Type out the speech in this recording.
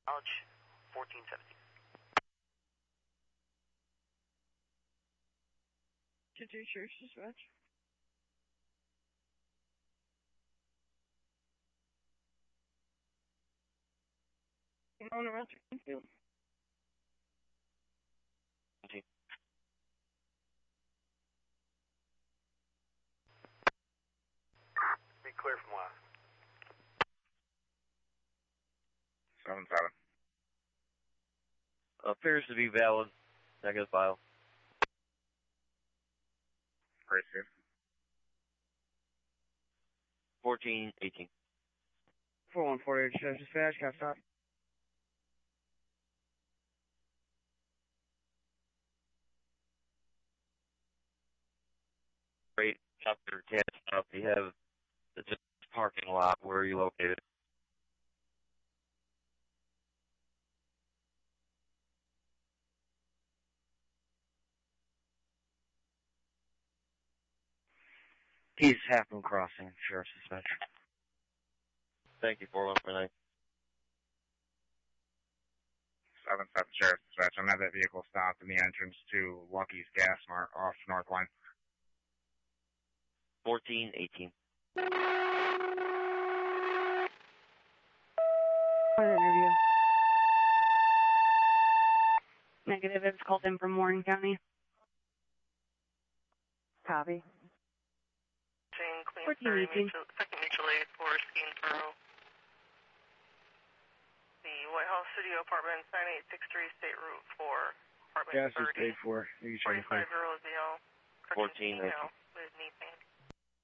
Knowledge 1417. Continue Sheriff's Dispatch. On around Greenfield. Okay. Be clear from last. 7-7. Appears to be valid. Negative file. Great, Steve. 1418. 4148 Sheriff's Dispatch, got stop. Great. Chopper can't stop. You have the parking lot. Where are you located? East Halfmoon Crossing, Sheriff's Dispatch. Thank you, 4149. 7-7 Sheriff's Dispatch. I'm at that vehicle stopped in the entrance to Lucky's Gas Mart off North Line. 1418. Interview. Negative, it's called in from Warren County. Copy. 1418. Second mutual aid for skiing through the White House Studio Apartments, 9863 State Route 4, Apartment Gas is 30. paid for. You can check it. 45 Zero 1418.